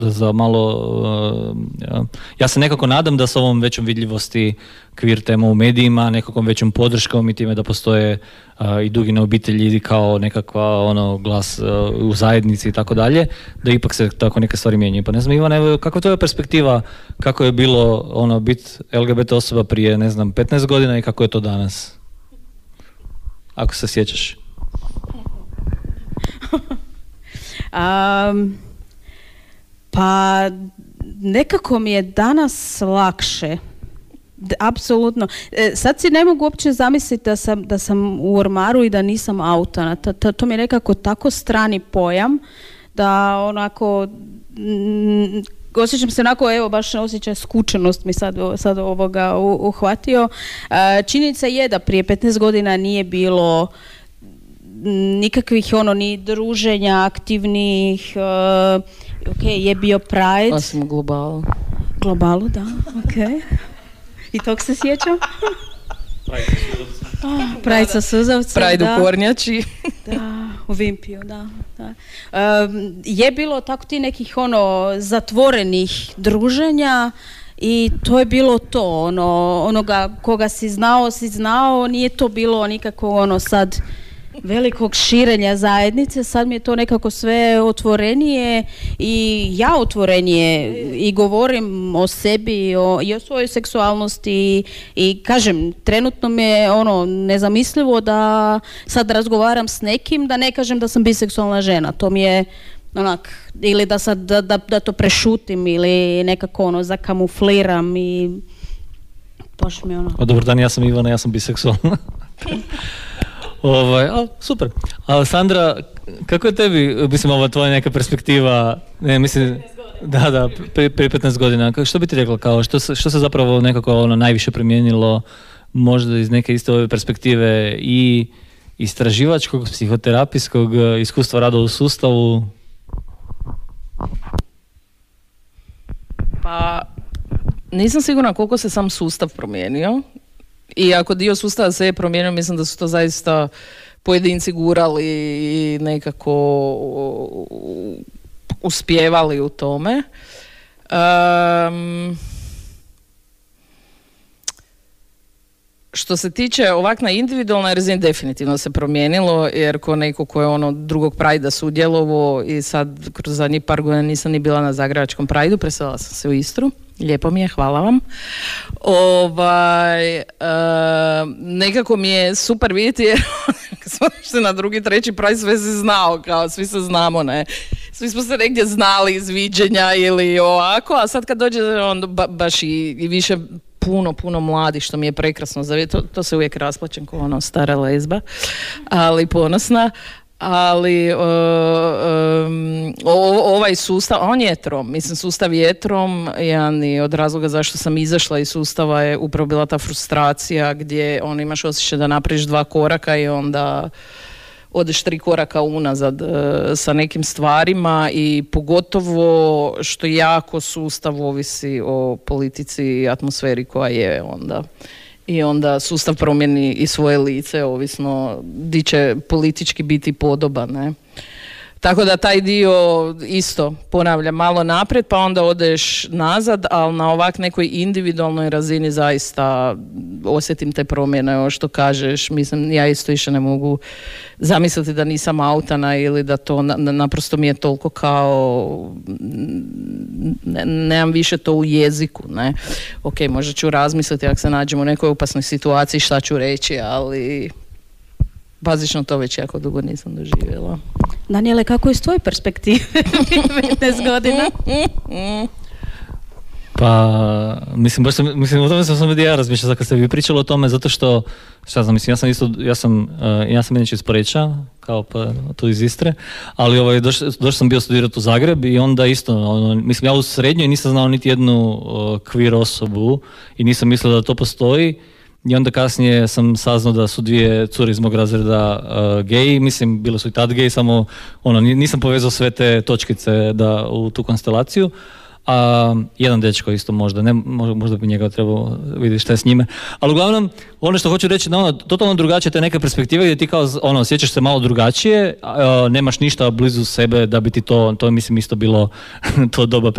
za malo, ja se nekako nadam da s ovom većom vidljivosti queer tema u medijima, nekakvom većom podrškom i time da postoje i Dugine obitelji kao nekakva glas u zajednici i tako dalje, da ipak se tako neke stvari mijenjaju. Pa ne znam, Ivana, evo, kako to je perspektiva, kako je bilo biti LGBT osoba prije, 15 godina i kako je to danas? Ako se sjećaš. Pa nekako mi je danas lakše. Apsolutno. Sad si ne mogu uopće zamisliti da sam u ormaru i da nisam autana. To mi je nekako tako strani pojam da onako osjećam se onako, evo baš osjećaj skučenost mi sad ovoga uhvatio. Činjenica je da prije 15 godina nije bilo nikakvih ni druženja aktivnih, je bio Pride. Osim globalu. Globalu, da, I tog se sjećam. Pride sa suzavcem. Pride u Kornjači. Da, u Vimpiju, da. Je bilo tako ti nekih zatvorenih druženja i to je bilo to, onoga koga si znao, nije to bilo nikako sad velikog širenja zajednice, sad mi je to nekako sve otvorenije i ja otvorenije i govorim o sebi i o svojoj seksualnosti i kažem, trenutno mi je nezamislivo da sad razgovaram s nekim da ne kažem da sam biseksualna žena, to mi je ili da sad da to prešutim ili nekako zakamufliram i baš mi Dobar dan, ja sam Ivana, ja sam biseksualna. Super. A Sandra, kako je tebi, mislim, ova tvoja neka perspektiva, prije 15 godina, što bi ti rekla, kao, što se zapravo nekako najviše promijenilo, možda iz neke iste ove perspektive i istraživačkog, psihoterapijskog iskustva rada u sustavu? Pa, nisam sigurna koliko se sam sustav promijenio. I ako dio sustava se je promijenio, mislim da su to zaista pojedinci gurali i nekako uspijevali u tome. Što se tiče ovak na individualnoj razini, definitivno se promijenilo, jer ko neko ko je drugog Prajda sudjelovao i sad kroz zadnjih par godina nisam ni bila na Zagrebačkom Prajdu, preselila sam se u Istru. Lijepo mi je, hvala vam. Nekako mi je super vidjeti jer smo išli na drugi, treći Pride, sve se znao, kao svi se znamo, ne. Svi smo se negdje znali iz viđenja ili ovako, a sad kad dođe baš i više puno mladi, što mi je prekrasno za vidjeti, to se uvijek rasplačem kao stara lezba, ali ponosna. Ali ovaj sustav, on je trom, mislim sustav je trom, jedan od razloga zašto sam izašla iz sustava je upravo bila ta frustracija gdje imaš osjećaj da napraviš 2 koraka i onda odeš 3 koraka unazad sa nekim stvarima i pogotovo što jako sustav ovisi o politici i atmosferi koja je onda. I onda sustav promijeni i svoje lice, ovisno di će politički biti podoban, ne? Tako da taj dio isto ponavljam malo naprijed, pa onda odeš nazad, ali na ovak nekoj individualnoj razini zaista osjetim te promjene, ovo što kažeš. Mislim, ja isto više ne mogu zamisliti da nisam autana ili da to naprosto mi je toliko kao nemam više to u jeziku, ne. Ok, možda ću razmisliti ako se nađem u nekoj opasnoj situaciji šta ću reći, ali bazično to već jako dugo nisam doživjela. Daniele, kako je iz tvoje perspektive 15 godina? Pa, mislim, o tome sam vidio ja razmišljala kad ste vi pričali o tome, zato što, šta znam, mislim, ja sam inače iz Poreča, kao pa tu iz Istre, ali došao sam bio studirati u Zagreb i onda isto, mislim, ja u srednjoj nisam znao niti jednu queer osobu i nisam mislio da to postoji. I onda kasnije sam saznao da su 2 cure iz mog razreda geji, mislim, bile su i tad geji, samo nisam povezao sve te točkice u tu konstelaciju, Jedan dečko isto možda, možda bi njega trebao vidjeti šta je s njime. Ali uglavnom, ono što hoću reći, totalno drugačije te neke perspektive gdje ti kao osjećaš se malo drugačije, nemaš ništa blizu sebe da bi ti to mislim isto bilo to doba